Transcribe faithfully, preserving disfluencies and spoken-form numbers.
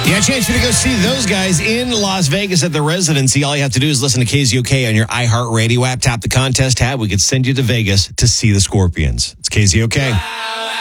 Yeah, chance for you to go see those guys in Las Vegas at the Residency. All you have to do is listen to K Z O K on your iHeartRadio app. Tap the contest tab. We could send you to Vegas to see the Scorpions. It's K Z O K.